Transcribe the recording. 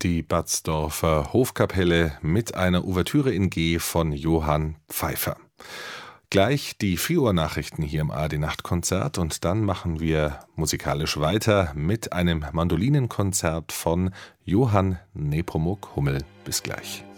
Die Batzdorfer Hofkapelle mit einer Ouvertüre in G von Johann Pfeiffer. Gleich die 4 Uhr Nachrichten hier im ARD-Nachtkonzert und dann machen wir musikalisch weiter mit einem Mandolinenkonzert von Johann Nepomuk Hummel. Bis gleich.